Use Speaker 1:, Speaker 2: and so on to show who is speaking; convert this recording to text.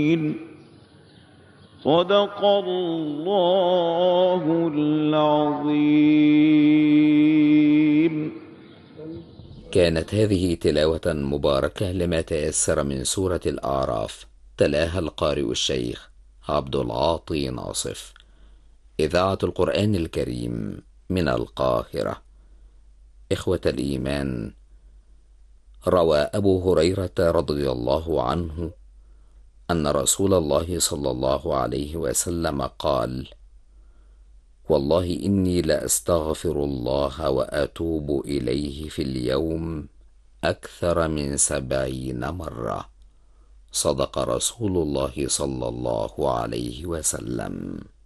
Speaker 1: صدق الله العظيم.
Speaker 2: كانت هذه تلاوة مباركة لما تيسر من سورة الأعراف، تلاها القارئ الشيخ عبد العاطي ناصف، إذاعة القرآن الكريم من القاهرة. إخوة الإيمان، روى أبو هريرة رضي الله عنه أن رسول الله صلى الله عليه وسلم قال: والله إني لأستغفر الله وأتوب إليه في اليوم أكثر من 70 مرة. صدق رسول الله صلى الله عليه وسلم.